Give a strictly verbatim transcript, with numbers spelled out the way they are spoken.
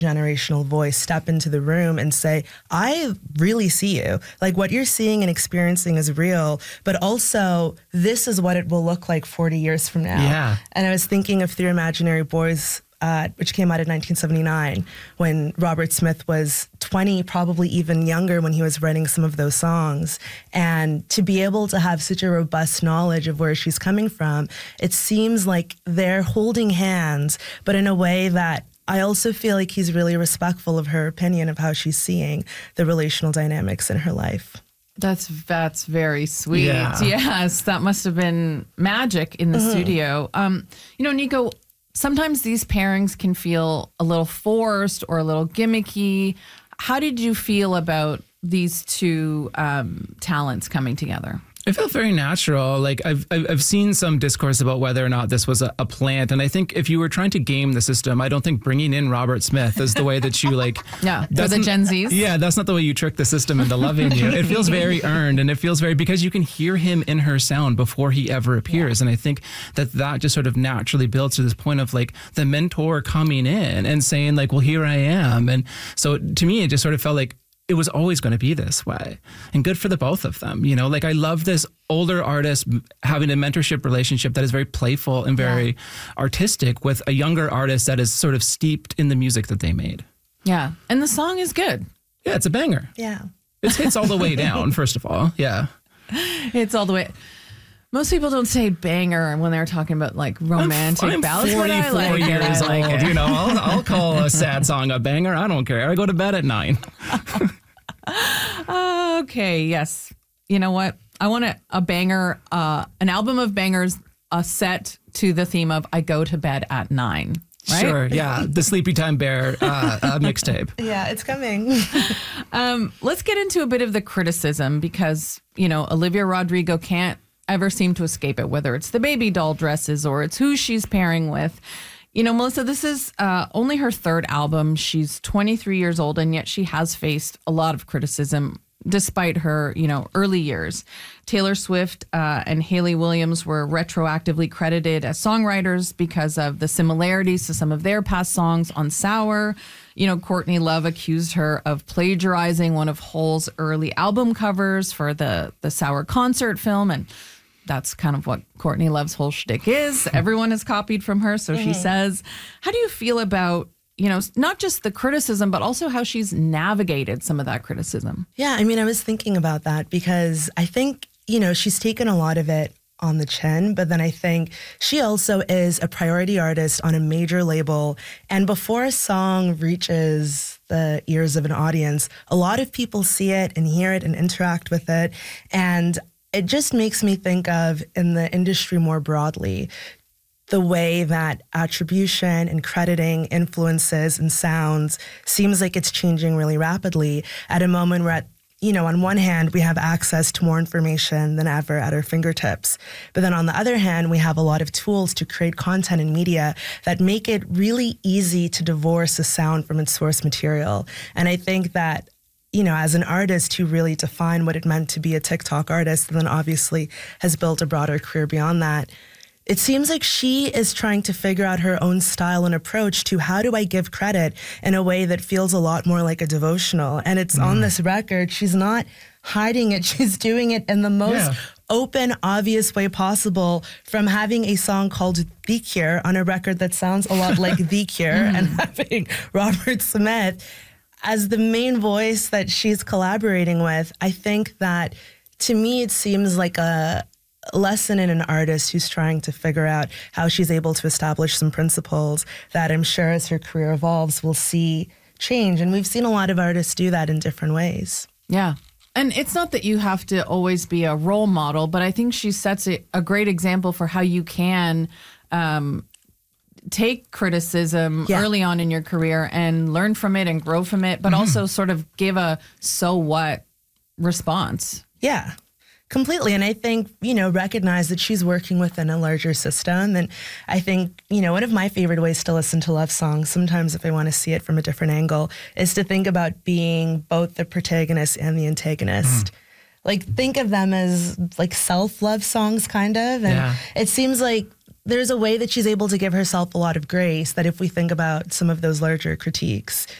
generational voice step into the room and say, I really see you. Like what you're seeing and experiencing is real, but also this is what it will look like forty years from now. Yeah. And I was thinking of Three Imaginary Boys, uh, which came out in nineteen seventy-nine, when Robert Smith was twenty, probably even younger when he was writing some of those songs. And to be able to have such a robust knowledge of where she's coming from, it seems like they're holding hands, but in a way that I also feel like he's really respectful of her opinion of how she's seeing the relational dynamics in her life. That's that's very sweet. Yeah. Yes, that must have been magic in the mm-hmm. studio. Um, you know, Nico, sometimes these pairings can feel a little forced or a little gimmicky. How did you feel about these two um, talents coming together? It felt very natural. Like I've I've seen some discourse about whether or not this was a, a plant, and I think if you were trying to game the system, I don't think bringing in Robert Smith is the way that you like. Yeah, for the Gen Zs. Yeah, that's not the way you trick the system into loving you. It feels very earned, and it feels very because you can hear him in her sound before he ever appears, yeah. and I think that that just sort of naturally builds to this point of like the mentor coming in and saying like, well, here I am, and so to me, it just sort of felt like it was always going to be this way, and good for the both of them. You know, like I love this older artist having a mentorship relationship that is very playful and very yeah. artistic with a younger artist that is sort of steeped in the music that they made. Yeah. And the song is good. Yeah. It's a banger. Yeah. It hits all the way down, first of all. Yeah. It's all the way. Most people don't say banger when they're talking about like romantic I'm, I'm ballads. forty-four like years it. Like old. it. You know, I'll, I'll call a sad song a banger. I don't care. I go to bed at nine. Okay, yes. You know what? I want a, a banger, uh, an album of bangers, a set to the theme of I go to bed at nine. Right? Sure, yeah. The Sleepy Time Bear uh, uh, mixtape. Yeah, it's coming. um, let's get into a bit of the criticism because, you know, Olivia Rodrigo can't ever seem to escape it, whether it's the baby doll dresses or it's who she's pairing with. You know, Melissa, this is uh, only her third album. She's twenty-three years old, and yet she has faced a lot of criticism despite her, you know, early years. Taylor Swift uh, and Hayley Williams were retroactively credited as songwriters because of the similarities to some of their past songs on Sour. You know, Courtney Love accused her of plagiarizing one of Hole's early album covers for the, the Sour concert film, and that's kind of what Courtney Love's whole shtick is. Everyone has copied from her, so mm-hmm. she says. How do you feel about, you know, not just the criticism, but also how she's navigated some of that criticism? Yeah, I mean, I was thinking about that because I think, you know, she's taken a lot of it on the chin, but then I think she also is a priority artist on a major label. And before a song reaches the ears of an audience, a lot of people see it and hear it and interact with it. And it just makes me think of, in the industry more broadly, the way that attribution and crediting influences and sounds seems like it's changing really rapidly at a moment where, at, you know, on one hand, we have access to more information than ever at our fingertips. But then on the other hand, we have a lot of tools to create content and media that make it really easy to divorce a sound from its source material. And I think that, you know, as an artist who really defined what it meant to be a TikTok artist and then obviously has built a broader career beyond that, it seems like she is trying to figure out her own style and approach to how do I give credit in a way that feels a lot more like a devotional. And it's mm. on this record. She's not hiding it. She's doing it in the most yeah. open, obvious way possible, from having a song called The Cure on a record that sounds a lot like The Cure mm. and having Robert Smith as the main voice that she's collaborating with. I think that, to me, it seems like a lesson in an artist who's trying to figure out how she's able to establish some principles that I'm sure as her career evolves, we'll see change. And we've seen a lot of artists do that in different ways. Yeah. And it's not that you have to always be a role model, but I think she sets a, a great example for how you can um, take criticism yeah. early on in your career and learn from it and grow from it, but mm-hmm. also sort of give a so what response. Yeah, completely. And I think, you know, recognize that she's working within a larger system. And I think, you know, one of my favorite ways to listen to love songs, sometimes if I want to see it from a different angle, is to think about being both the protagonist and the antagonist. Mm. Like, think of them as like self-love songs, kind of. And yeah. it seems like there's a way that she's able to give herself a lot of grace that if we think about some of those larger critiques,